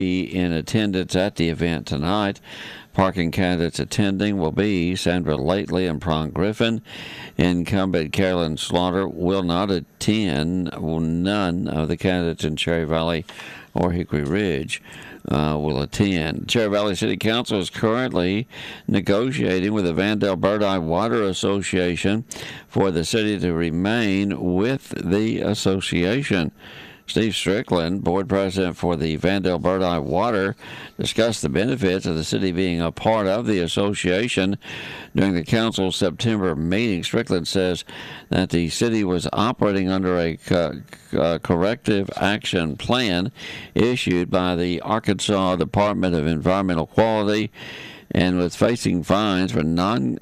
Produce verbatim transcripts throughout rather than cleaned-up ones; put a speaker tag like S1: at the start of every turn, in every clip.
S1: in attendance at the event tonight. Parking candidates attending will be Sandra Lately and Pron Griffin. Incumbent Carolyn Slaughter will not attend. None of the candidates in Cherry Valley or Hickory Ridge uh, will attend. Cherry Valley City Council is currently negotiating with the Vandale Birdeye Water Association for the city to remain with the association. Steve Strickland, board president for the Vandale Birdeye Water, discussed the benefits of the city being a part of the association during the council's September meeting. Strickland says that the city was operating under a co- uh, corrective action plan issued by the Arkansas Department of Environmental Quality and was facing fines for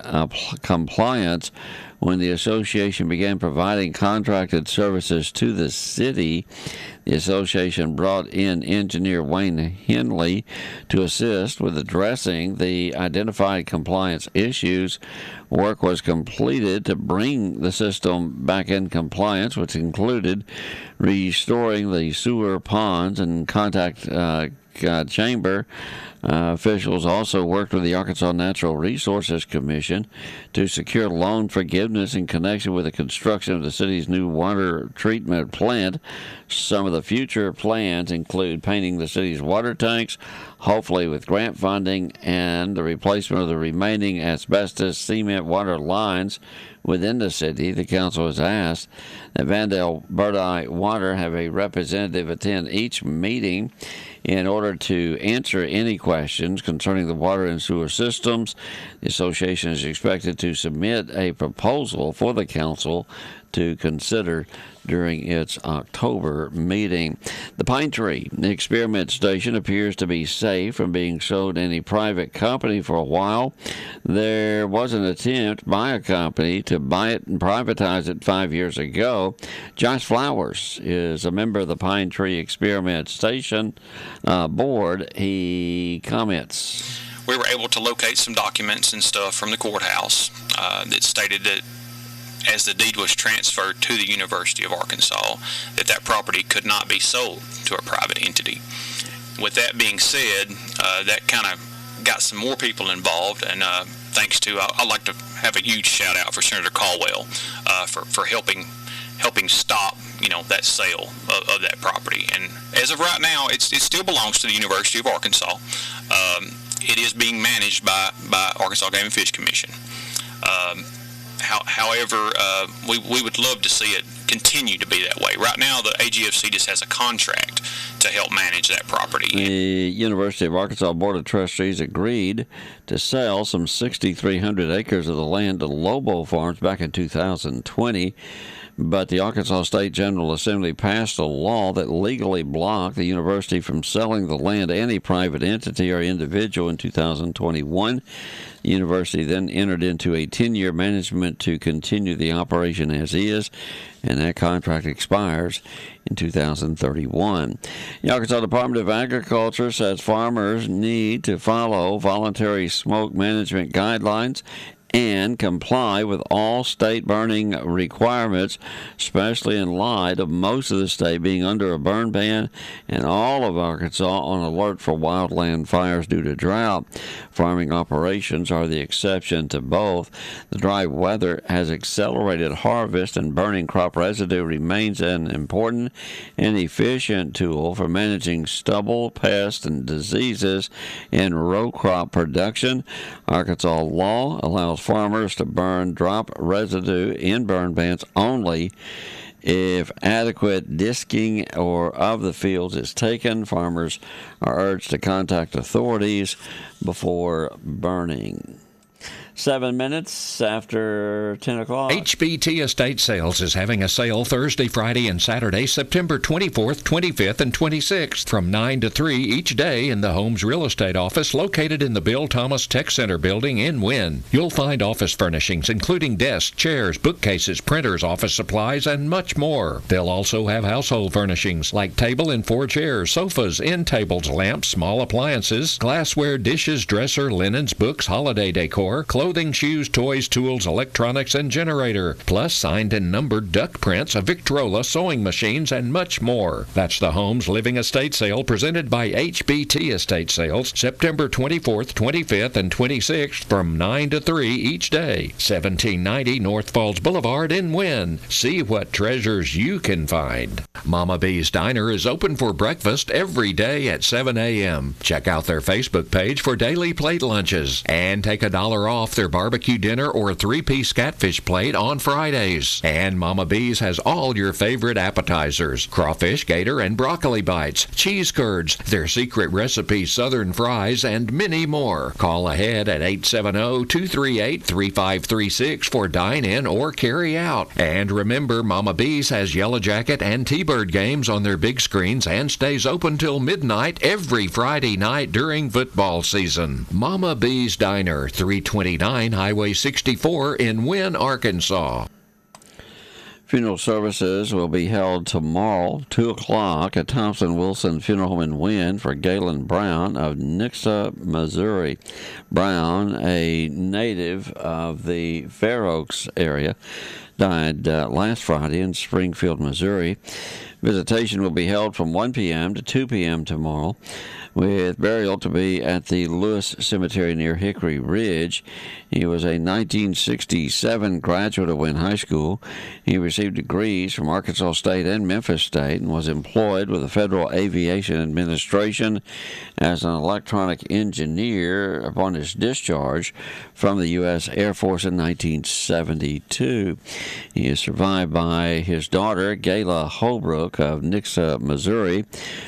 S1: non-compliance when the association began providing contracted services to the city. The association brought in engineer Wayne Henley to assist with addressing the identified compliance issues. Work was completed to bring the system back in compliance, which included restoring the sewer ponds and contact uh, uh, chamber. Uh, officials also worked with the Arkansas Natural Resources Commission to secure loan forgiveness in connection with the construction of the city's new water treatment plant. Some of the future plans include painting the city's water tanks, hopefully with grant funding, and the replacement of the remaining asbestos cement water lines within the city. The council has asked that Vandale Birdeye Water have a representative attend each meeting in order to answer any questions concerning the water and sewer systems. The association is expected to submit a proposal for the council to consider during its October meeting. The Pine Tree Experiment Station appears to be safe from being sold to any private company for a while. There was an attempt by a company to buy it and privatize it five years ago. Josh Flowers is a member of the Pine Tree Experiment Station uh, board. He comments.
S2: We were able to locate some documents and stuff from the courthouse uh, that stated that as the deed was transferred to the University of Arkansas, that that property could not be sold to a private entity. With that being said, uh, that kind of got some more people involved, and uh, thanks to, uh, I'd like to have a huge shout out for Senator Caldwell uh, for, for helping helping stop, you know, that sale of, of that property. And as of right now, it's, it still belongs to the University of Arkansas. Um, it is being managed by, by Arkansas Game and Fish Commission. Um, How, however, uh, we, we would love to see it continue to be that way. Right now, the A G F C just has a contract to help manage that property.
S1: The University of Arkansas Board of Trustees agreed to sell some six thousand three hundred acres of the land to Lobo Farms back in two thousand twenty, but the Arkansas State General Assembly passed a law that legally blocked the university from selling the land to any private entity or individual in two thousand twenty-one. The university then entered into a ten-year management to continue the operation as is, and that contract expires in two thousand thirty-one. The Arkansas Department of Agriculture says farmers need to follow voluntary smoke management guidelines and comply with all state burning requirements, especially in light of most of the state being under a burn ban and all of Arkansas on alert for wildland fires due to drought. Farming operations are the exception to both. The dry weather has accelerated harvest, and burning crop residue remains an important and efficient tool for managing stubble, pests, and diseases in row crop production. Arkansas law allows farmers to burn drop residue in burn bans only if adequate disking or of the fields is taken. Farmers are urged to contact authorities before burning. Seven minutes after ten o'clock.
S3: H B T Estate Sales is having a sale Thursday, Friday, and Saturday, September twenty-fourth, twenty-fifth, and twenty-sixth from nine to three each day in the Holmes Real Estate Office located in the Bill Thomas Tech Center building in Wynne. You'll find office furnishings including desks, chairs, bookcases, printers, office supplies, and much more. They'll also have household furnishings like table and four chairs, sofas, end tables, lamps, small appliances, glassware, dishes, dresser, linens, books, holiday decor, clothing, clothing, shoes, toys, tools, electronics, and generator, plus signed and numbered duck prints, Victrola sewing machines, and much more. That's the Homes Living Estate Sale presented by H B T Estate Sales, September twenty-fourth, twenty-fifth, and twenty-sixth from nine to three each day. seventeen ninety North Falls Boulevard in Wynn. See what treasures you can find. Mama B's Diner is open for breakfast every day at seven a.m. Check out their Facebook page for daily plate lunches and take a dollar off their barbecue dinner or three-piece catfish plate on Fridays. And Mama B's has all your favorite appetizers: crawfish, gator, and broccoli bites, cheese curds, their secret recipe southern fries, and many more. Call ahead at eight seven zero, two three eight, three five three six for dine-in or carry-out. And remember, Mama B's has Yellow Jacket and T-Bird games on their big screens and stays open till midnight every Friday night during football season. Mama B's Diner, three twenty-nine Highway sixty-four in Wynn, Arkansas.
S1: Funeral services will be held tomorrow, two o'clock, at Thompson Wilson Funeral Home in Wynn for Galen Brown of Nixa, Missouri. Brown, a native of the Fair Oaks area, died uh, last Friday in Springfield, Missouri. Visitation will be held from one p.m. to two p.m. tomorrow, with burial to be at the Lewis Cemetery near Hickory Ridge. He was a nineteen sixty-seven graduate of Wynn High School. He received degrees from Arkansas State and Memphis State and was employed with the Federal Aviation Administration as an electronic engineer upon his discharge from the U S Air Force in nineteen seventy-two. He is survived by his daughter, Gayla Holbrook of Nixa, Missouri,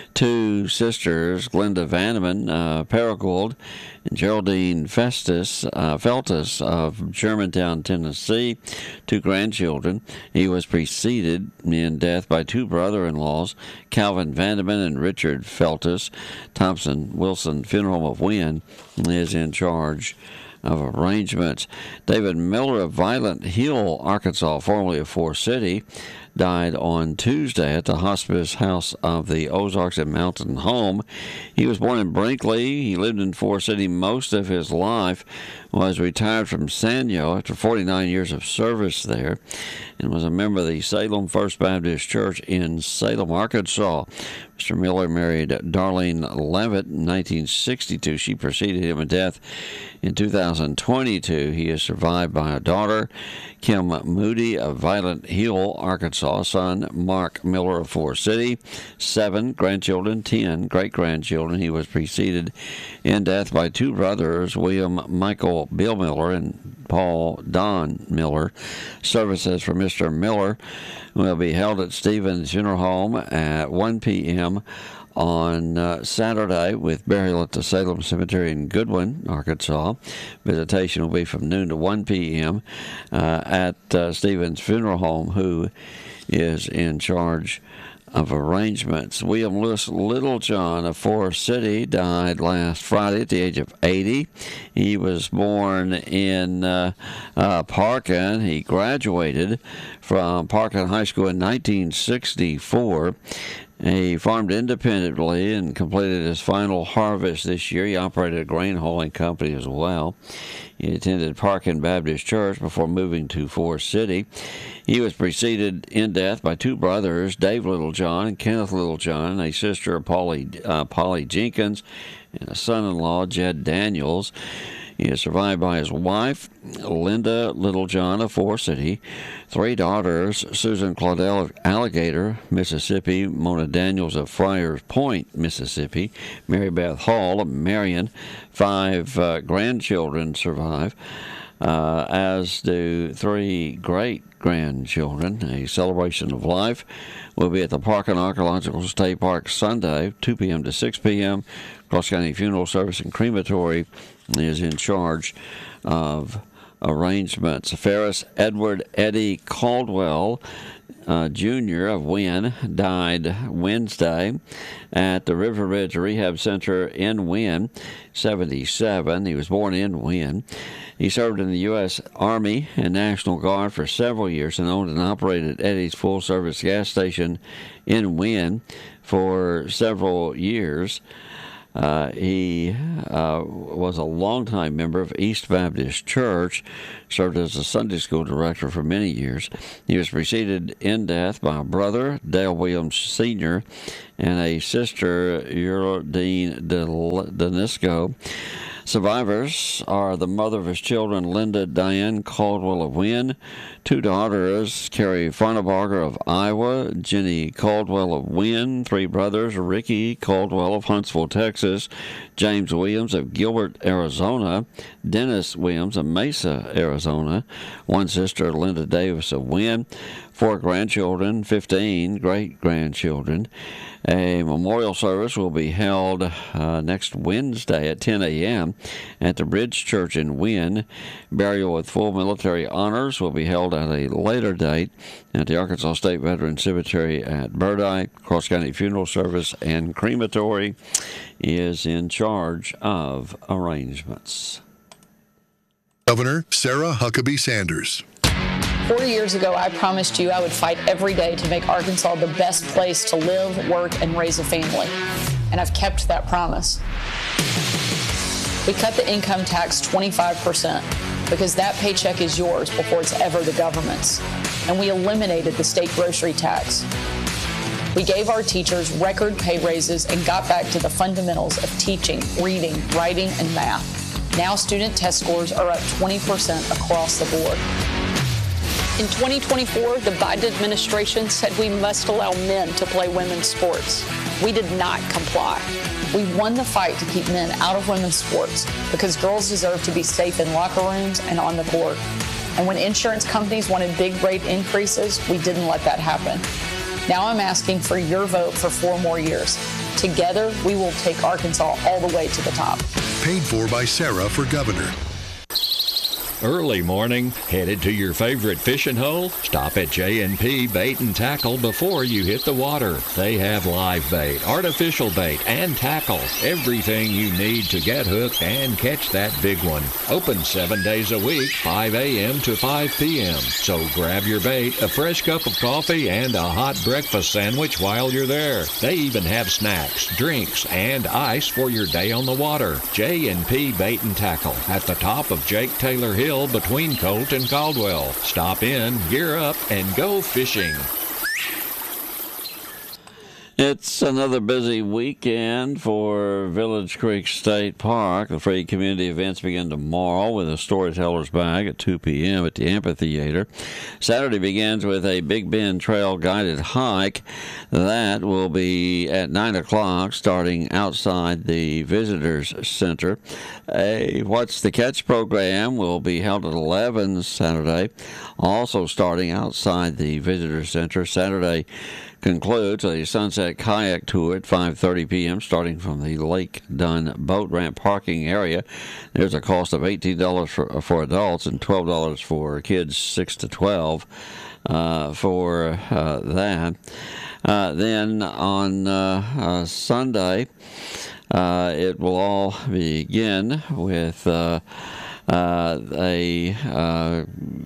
S1: two sisters, Glenda Vanneman, uh, Paragould, and Geraldine Festus, uh, Feltus of Germantown, Tennessee, two grandchildren. He was preceded in death by two brother-in-laws, Calvin Vandeman and Richard Feltus. Thompson Wilson Funeral Home of Wynn is in charge of arrangements. David Miller of Violent Hill, Arkansas, formerly of Forest City, died on Tuesday at the Hospice House of the Ozarks at Mountain Home. He was born in Brinkley. He lived in Forest City most of his life, was retired from Sanyo after forty-nine years of service there, and was a member of the Salem First Baptist Church in Salem, Arkansas. Mister Miller married Darlene Levitt in nineteen sixty-two. She preceded him in death in two thousand twenty-two. He is survived by a daughter, Kim Moody of Violent Hill, Arkansas, son Mark Miller of Forest City, seven grandchildren, ten great-grandchildren. He was preceded in death by two brothers, William Michael Bill Miller and Paul Don Miller. Services for Mister Miller will be held at Stevens Funeral Home at one p.m. on uh, Saturday, with burial at the Salem Cemetery in Goodwin, Arkansas. Visitation will be from noon to one p.m. Uh, at uh, Stevens Funeral Home, who is in charge of arrangements. William Lewis Littlejohn of Forest City died last Friday at the age of eighty. He was born in uh, uh, Parkin. He graduated from Parkin High School in nineteen sixty-four. He farmed independently and completed his final harvest this year. He operated a grain hauling company as well. He attended Parkin Baptist Church before moving to Forest City. He was preceded in death by two brothers, Dave Littlejohn and Kenneth Littlejohn, a sister, Polly, uh, Polly Jenkins, and a son-in-law, Jed Daniels. He is survived by his wife, Linda Littlejohn of Forest City, three daughters, Susan Claudel of Alligator, Mississippi, Mona Daniels of Friars Point, Mississippi, Mary Beth Hall of Marion. Five uh, grandchildren survive, uh, as do three great-grandchildren. A celebration of life will be at the Parkin Archaeological State Park Sunday, two p.m. to six p.m. Cross County Funeral Service and Crematory is in charge of arrangements. Ferris Edward Eddie Caldwell, uh, Junior of Wynn, died Wednesday at the River Ridge Rehab Center in Wynn, seventy-seven. He was born in Wynn. He served in the U S Army and National Guard for several years and owned and operated Eddie's full-service gas station in Wynn for several years. Uh, he uh, was a longtime member of East Baptist Church, served as a Sunday school director for many years. He was preceded in death by a brother, Dale Williams Senior, and a sister, Eurodine Denisco. Survivors are the mother of his children, Linda Diane Caldwell of Wynn, two daughters, Carrie Farnabarger of Iowa, Jenny Caldwell of Wynn, three brothers, Ricky Caldwell of Huntsville, Texas, James Williams of Gilbert, Arizona, Dennis Williams of Mesa, Arizona, one sister, Linda Davis of Wynn, four grandchildren, fifteen great-grandchildren. A memorial service will be held uh, next Wednesday at ten a.m. at the Bridge Church in Wynn. Burial with full military honors will be held at a later date at the Arkansas State Veteran Cemetery at Burdyke. Cross County Funeral Service and Crematory is in charge of arrangements.
S4: Governor Sarah Huckabee Sanders.
S5: Forty years ago, I promised you I would fight every day to make Arkansas the best place to live, work, and raise a family. And I've kept that promise. We cut the income tax twenty-five percent because that paycheck is yours before it's ever the government's. And we eliminated the state grocery tax. We gave our teachers record pay raises and got back to the fundamentals of teaching, reading, writing, and math. Now student test scores are up twenty percent across the board. In twenty twenty-four, the Biden administration said we must allow men to play women's sports. We did not comply. We won the fight to keep men out of women's sports because girls deserve to be safe in locker rooms and on the court. And when insurance companies wanted big rate increases, we didn't let that happen. Now I'm asking for your vote for four more years. Together, we will take Arkansas all the way to the top.
S4: Paid for by Sarah for governor.
S3: Early morning, headed to your favorite fishing hole? Stop at J and P Bait and Tackle before you hit the water. They have live bait, artificial bait, and tackle. Everything you need to get hooked and catch that big one. Open seven days a week, five a.m. to five p.m. So grab your bait, a fresh cup of coffee, and a hot breakfast sandwich while you're there. They even have snacks, drinks, and ice for your day on the water. J and P Bait and Tackle at the top of Jake Taylor Hill between Colt and Caldwell. Stop in, gear up, and go fishing.
S1: It's another busy weekend for Village Creek State Park. The free community events begin tomorrow with a storyteller's bag at two p.m. at the amphitheater. Saturday begins with a Big Bend Trail guided hike. That will be at nine o'clock starting outside the Visitors Center. A What's the Catch program will be held at eleven Saturday, also starting outside the Visitors Center. Saturday concludes a sunset kayak tour at five thirty p.m. starting from the Lake Dunn boat ramp parking area. There's a cost of eighteen dollars for, for adults and twelve dollars for kids six to twelve uh, for uh, that. Uh, then on uh, uh, Sunday, uh, it will all begin with uh, Uh, a uh,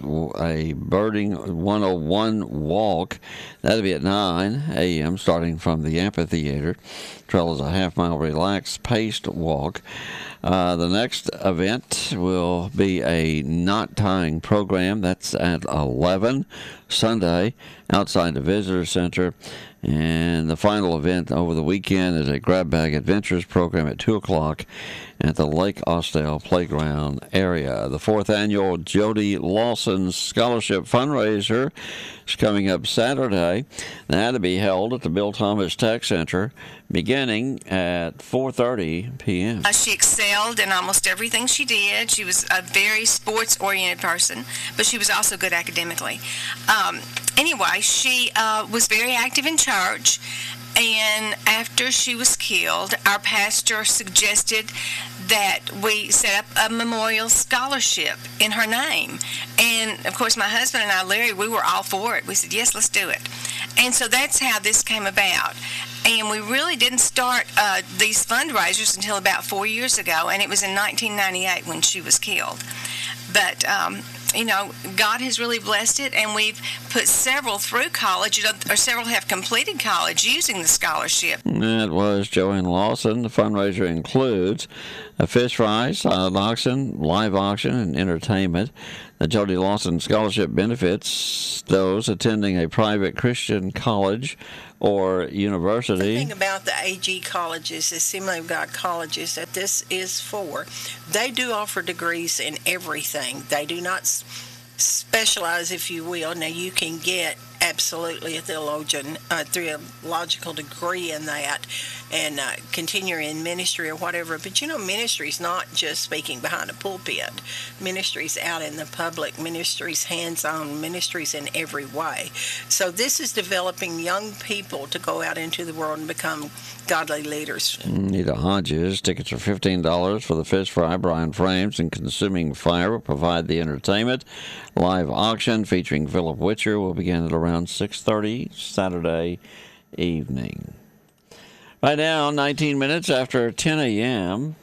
S1: a birding one oh one walk. That'll be at nine a.m. starting from the amphitheater. Trail is a half-mile relaxed paced walk. Uh, the next event will be a knot tying program. That's at eleven Sunday outside the Visitor Center. And the final event over the weekend is a Grab Bag Adventures program at two o'clock at the Lake Austell Playground area. The fourth annual Jody Lawson Scholarship Fundraiser is coming up Saturday. That'll be held at the Bill Thomas Tech Center beginning at four thirty p.m.
S6: Uh, she excelled in almost everything she did. She was a very sports-oriented person, but she was also good academically. Um, anyway, she uh, was very active in church, and after she was killed, our pastor suggested that we set up a memorial scholarship in her name. And, of course, my husband and I, Larry, we were all for it. We said, yes, let's do it. And so that's how this came about. And we really didn't start uh, these fundraisers until about four years ago, and it was in nineteen ninety-eight when she was killed. But um, you know, God has really blessed it, and we've put several through college, or several have completed college using the scholarship.
S1: That was Joanne Lawson. The fundraiser includes a fish fry, silent auction, live auction, and entertainment. The Jody Lawson Scholarship benefits those attending a private Christian college or university.
S7: The thing about the A G colleges, the Assembly of God colleges that this is for, they do offer degrees in everything. They do not specialize, if you will. Now, you can get absolutely a theologian, a theological degree in that, and uh, continue in ministry or whatever. But you know, ministry is not just speaking behind a pulpit. Ministry's out in the public. Ministry's hands-on. Ministry's in every way. So this is developing young people to go out into the world and become godly leaders.
S1: Nita Hodges. Tickets are fifteen dollars for the fish fry. Brian Frames and Consuming Fire will provide the entertainment. Live auction featuring Philip Witcher will begin at around six thirty Saturday evening. Right now, nineteen minutes after ten a.m.,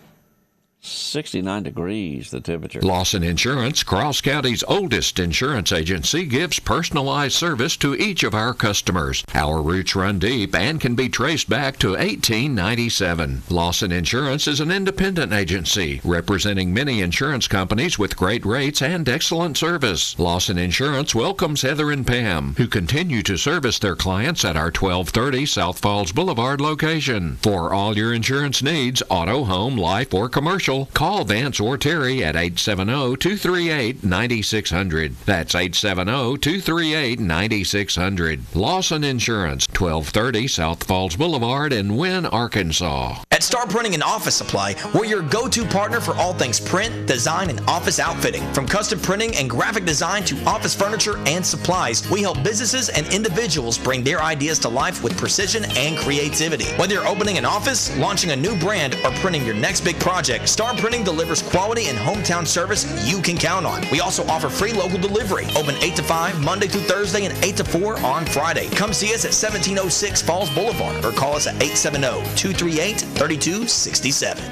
S1: sixty-nine degrees the temperature.
S3: Lawson Insurance, Cross County's oldest insurance agency, gives personalized service to each of our customers. Our roots run deep and can be traced back to eighteen ninety-seven. Lawson Insurance is an independent agency representing many insurance companies with great rates and excellent service. Lawson Insurance welcomes Heather and Pam, who continue to service their clients at our twelve thirty South Falls Boulevard location. For all your insurance needs, auto, home, life, or commercial, call Vance or Terry at eight seven zero, two three eight, nine six zero zero. That's eight seven zero, two three eight, nine six zero zero. Lawson Insurance, twelve thirty South Falls Boulevard in Wynne, Arkansas.
S8: At Star Printing and Office Supply, we're your go-to partner for all things print, design, and office outfitting. From custom printing and graphic design to office furniture and supplies, we help businesses and individuals bring their ideas to life with precision and creativity. Whether you're opening an office, launching a new brand, or printing your next big project, Star Printing delivers quality and hometown service you can count on. We also offer free local delivery. Open eight to five Monday through Thursday and eight to four on Friday. Come see us at seventeen oh six Falls Boulevard or call us at eight seven zero, two three eight, three two six seven.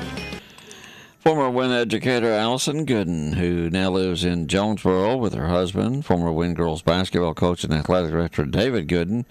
S1: Former Wynne educator Allison Gooden, who now lives in Jonesboro with her husband, former Wynne girls basketball coach and athletic director David Gooden,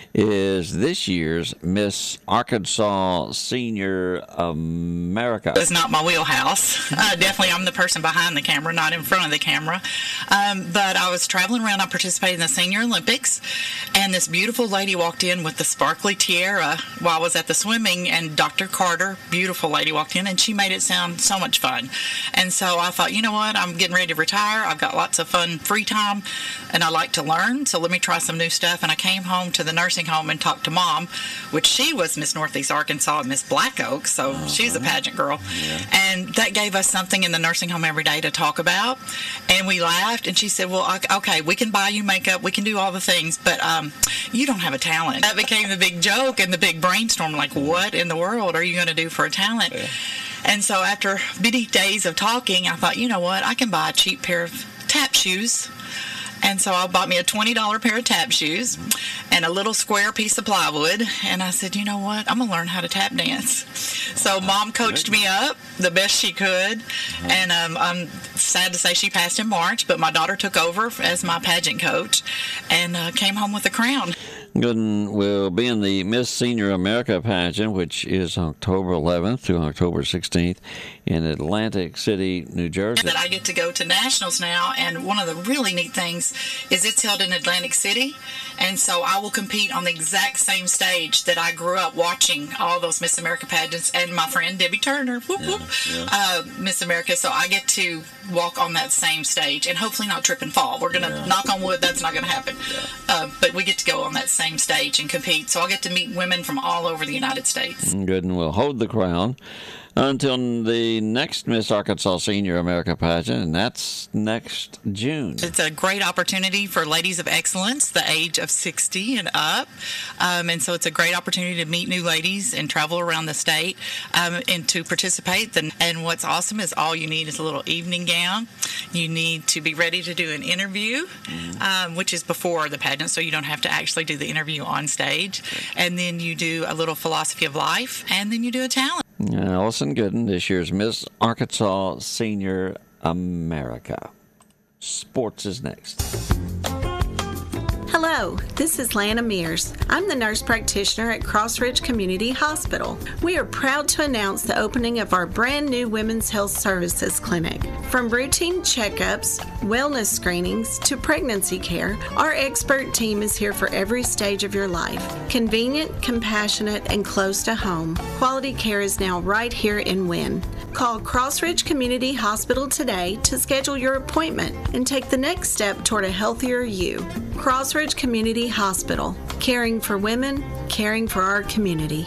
S1: is this year's Miss Arkansas Senior America.
S9: It's not my wheelhouse. Uh, definitely I'm the person behind the camera, not in front of the camera. Um, but I was traveling around. I participated in the Senior Olympics, and this beautiful lady walked in with the sparkly tiara while I was at the swimming, and Doctor Carter, beautiful lady, walked in, and she made it sound so much fun. And so I thought, you know what, I'm getting ready to retire. I've got lots of fun free time, and I like to learn, so let me try some new stuff. And I came home to the nursing home and talked to Mom, which she was Miss Northeast Arkansas and Miss Black Oak, so uh-huh. she's a pageant girl. Yeah. And that gave us something in the nursing home every day to talk about. And we laughed, and she said, well, okay, we can buy you makeup, we can do all the things, but um, you don't have a talent. That became the big joke and the big brainstorm, like, what in the world are you going to do for a talent? Yeah. And so after many days of talking, I thought, you know what, I can buy a cheap pair of tap shoes. And so I bought me a twenty dollar pair of tap shoes and a little square piece of plywood. And I said, you know what, I'm going to learn how to tap dance. So Mom coached me up the best she could. And um, I'm sad to say she passed in March, but my daughter took over as my pageant coach and uh, came home with a crown.
S1: Gooden will be in the Miss Senior America pageant, which is October eleventh through October sixteenth in Atlantic City, New Jersey.
S9: That I get to go to nationals now, and one of the really neat things is it's held in Atlantic City, and so I will compete on the exact same stage that I grew up watching all those Miss America pageants, and my friend Debbie Turner, whoop, whoop, yeah, yeah. Uh, Miss America, so I get to walk on that same stage and hopefully not trip and fall. We're going to yeah. knock on wood, that's not going to happen. Yeah. Uh, but we get to go on that same stage and compete. So I'll get to meet women from all over the United States.
S1: Gooden will hold the crown until the next Miss Arkansas Senior America pageant, and that's next June.
S9: It's a great opportunity for ladies of excellence, the age of sixty and up, um, and so it's a great opportunity to meet new ladies and travel around the state um, and to participate. And what's awesome is all you need is a little evening gown. You need to be ready to do an interview, mm-hmm. um, which is before the pageant, so you don't have to actually do the interview on stage. And then you do a little philosophy of life, and then you do a talent.
S1: Allison Gooden, this year's Miss Arkansas Senior America. Sports is next.
S10: Hello, this is Lana Mears. I'm the nurse practitioner at Cross Ridge Community Hospital. We are proud to announce the opening of our brand new Women's Health Services Clinic. From routine checkups, wellness screenings, to pregnancy care, our expert team is here for every stage of your life. Convenient, compassionate, and close to home. Quality care is now right here in Wynne. Call Cross Ridge Community Hospital today to schedule your appointment and take the next step toward a healthier you. Cross Ridge Community Hospital, caring for women, caring for our community.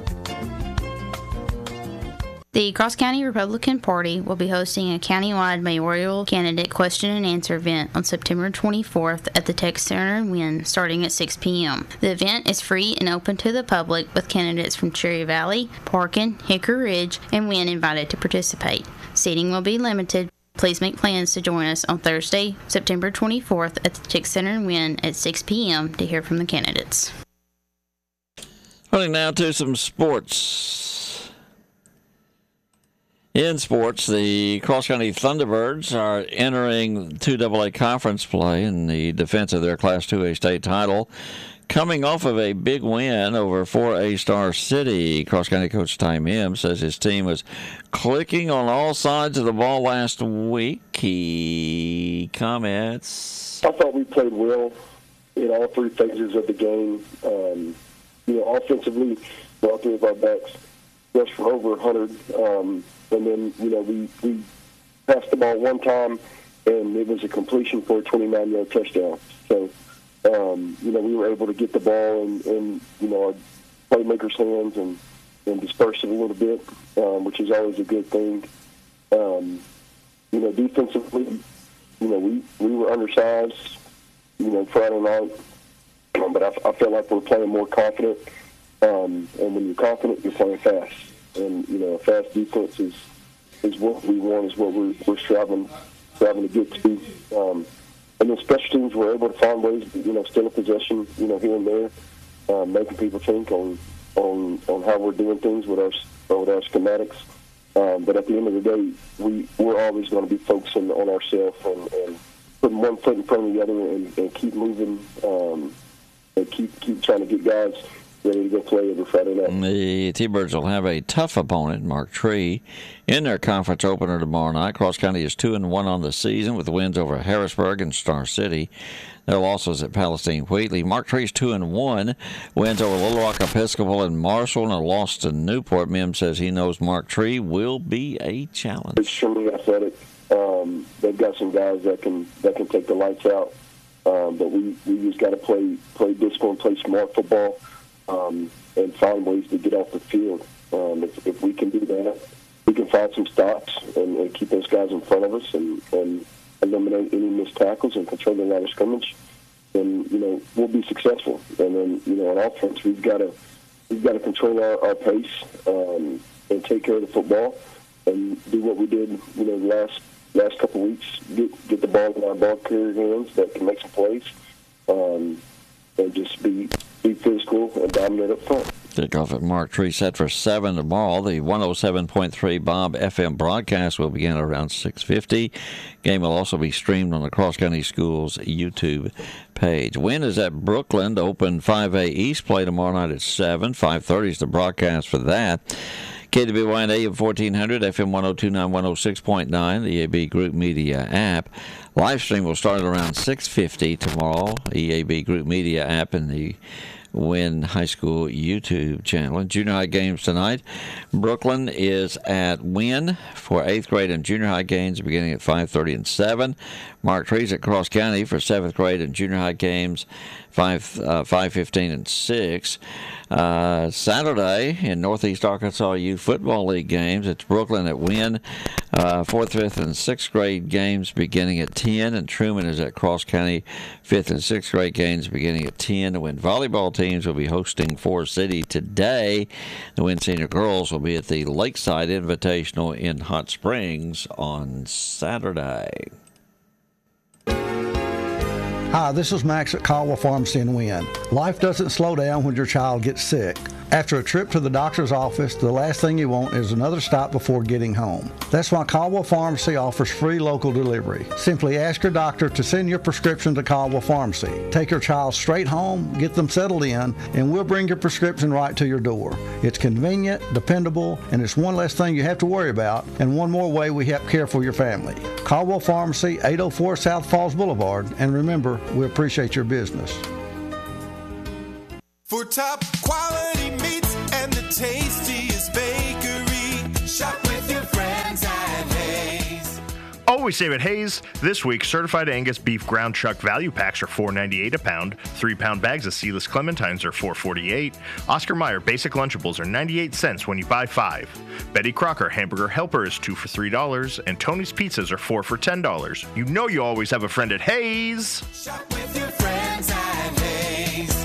S11: The Cross County Republican Party will be hosting a countywide mayoral candidate question and answer event on September twenty-fourth at the Tech Center in Wynne, starting at six p.m. The event is free and open to the public, with candidates from Cherry Valley, Parkin, Hickory Ridge, and Wynne invited to participate. Seating will be limited. Please make plans to join us on Thursday, September twenty-fourth at the Tech Center in Wynne at six p.m. to hear from the candidates.
S1: Running now to some sports. In sports, the Cross County Thunderbirds are entering two double A conference play in the defense of their Class two A state title, coming off of a big win over four A Star City. Cross County coach Ty Mims says his team was clicking on all sides of the ball last week. He comments.
S12: I thought we played well in all three phases of the game. Um, you know, offensively, all three of our backs rushed for over one hundred. Um, and then, you know, we, we passed the ball one time, and it was a completion for a twenty-nine-yard touchdown. So, um, you know, we were able to get the ball in, in you know, our playmakers' hands and, and disperse it a little bit, um, which is always a good thing. Um, you know, defensively, you know, we, we were undersized, you know, Friday night, um, but I, I felt like we're playing more confident. Um, and when you're confident, you're playing fast. And, you know, a fast defense is, is what we want, is what we're, we're striving, striving to get to. Um, and then special teams, we're able to find ways to, you know, steal a possession, you know, here and there, um, making people think on, on on how we're doing things with our, with our schematics. Um, but at the end of the day, we, we're always going to be focusing on ourselves and, and putting one foot in front of the other and, and keep moving um, and keep keep trying to get guys ready to go play every Friday night.
S1: The T-Birds will have a tough opponent, Mark Tree, in their conference opener tomorrow night. Cross County is two and one on the season with wins over Harrisburg and Star City. Their losses at Palestine Wheatley. Mark Tree's two and one, wins over Little Rock Episcopal and Marshall, and a loss to Newport. Mims says he knows Mark Tree will be a challenge.
S12: Extremely athletic. Um, they've got some guys that can that can take the lights out, um, but we we just got to play play discipline, play smart football. Um, and find ways to get off the field. Um, if, if we can do that, we can find some stops and, and keep those guys in front of us and, and eliminate any missed tackles and control the line of scrimmage. Then, you know, we'll be successful. And then, you know, on offense, we've got to we've got to control our, our pace um, and take care of the football and do what we did, you know, the last last couple of weeks. Get get the ball in our ball carrier hands that can make some plays, um, and just be. be physical and dominant up front.
S1: Kickoff at Mark Tree set for seven tomorrow. The one oh seven point three Bob F M broadcast will begin around six fifty. Game will also be streamed on the Cross County Schools YouTube page. Wynne is at Brookland. Open five A East play tomorrow night at seven. five thirty is the broadcast for that. K W Y N A M fourteen hundred, F M one oh two point nine, one oh six point nine, the E A B Group Media app. Live stream will start at around six fifty tomorrow. E A B Group Media app and the Wynne High School YouTube channel. And junior high games tonight. Brookland is at Wynne for eighth grade and junior high games beginning at five thirty and seven. Mark Tree's at Cross County for seventh grade and junior high games five uh, five fifteen and six. Uh, Saturday in Northeast Arkansas Youth Football League games, it's Brookland at Wynne. Uh, fourth, fifth, and sixth grade games beginning at ten, and Truman is at Cross County. Fifth and sixth grade games beginning at ten. The Wynne volleyball teams will be hosting Forest City today. The Wynne senior girls will be at the Lakeside Invitational in Hot Springs on Saturday.
S13: Hi, this is Max at Caldwell Pharmacy in Wynne. Life doesn't slow down when your child gets sick. After a trip to the doctor's office, the last thing you want is another stop before getting home. That's why Caldwell Pharmacy offers free local delivery. Simply ask your doctor to send your prescription to Caldwell Pharmacy. Take your child straight home, get them settled in, and we'll bring your prescription right to your door. It's convenient, dependable, and it's one less thing you have to worry about, and one more way we help care for your family. Caldwell Pharmacy, eight oh four South Falls Boulevard, and remember, we appreciate your business.
S14: For top quality meats and the tastiest bakery, shop with your friends at Hayes.
S15: Always save at Hayes. This week, certified Angus beef ground chuck value packs are four ninety-eight a pound. Three pound bags of seedless clementines are four forty-eight. Oscar Mayer basic Lunchables are ninety-eight cents when you buy five. Betty Crocker hamburger helper is two for three dollars, and Tony's pizzas are four for ten dollars. You know you always have a friend at Hayes.
S14: Shop with your friends at Hayes.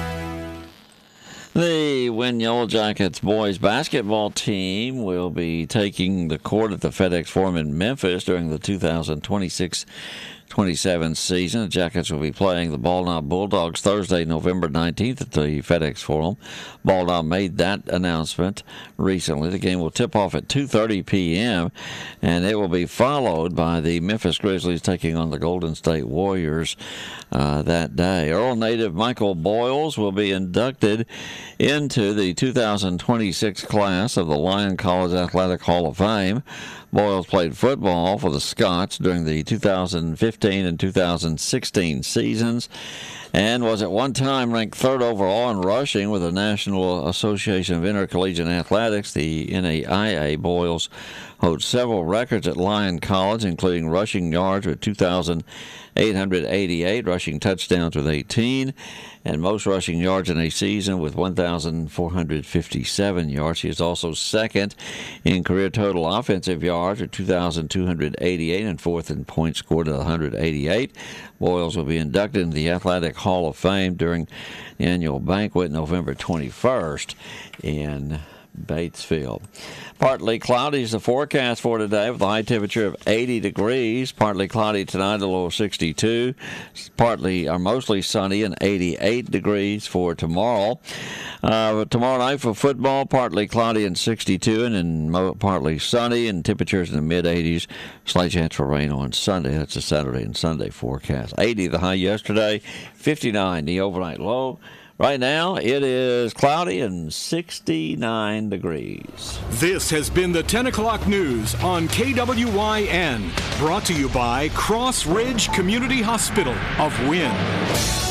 S1: The Win Yellow Jackets boys basketball team will be taking the court at the FedEx Forum in Memphis during the two thousand twenty-six twenty-seven season. The Jackets will be playing the Ball Knob Bulldogs Thursday, November nineteenth at the FedEx Forum. Ball Knob made that announcement recently. The game will tip off at two thirty p.m., and it will be followed by the Memphis Grizzlies taking on the Golden State Warriors uh, that day. Earl native Michael Boyles will be inducted into the two thousand twenty-six class of the Lyon College Athletic Hall of Fame. Boyles played football for the Scots during the two thousand fifteen and two thousand sixteen seasons and was at one time ranked third overall in rushing with the National Association of Intercollegiate Athletics, the N A I A. Boyles holds several records at Lyon College, including rushing yards with two thousand eight hundred eighty-eight, rushing touchdowns with eighteen, and most rushing yards in a season with one thousand four hundred fifty-seven yards. He is also second in career total offensive yards with two thousand two hundred eighty-eight and fourth in points scored at one hundred eighty-eight. Boyles will be inducted into the Athletic Hall of Fame during the annual banquet November twenty-first in Batesville. Partly cloudy is the forecast for today with a high temperature of eighty degrees. Partly cloudy tonight, a low of sixty-two. Partly or mostly sunny and eighty-eight degrees for tomorrow. Uh, tomorrow night for football, partly cloudy and sixty-two, and then mo- partly sunny and temperatures in the mid eighties. Slight chance for rain on Sunday. That's a Saturday and Sunday forecast. eighty the high yesterday, fifty-nine the overnight low. Right now, it is cloudy and sixty-nine degrees.
S16: This has been the ten o'clock news on K W Y N, brought to you by Cross Ridge Community Hospital of Wynn.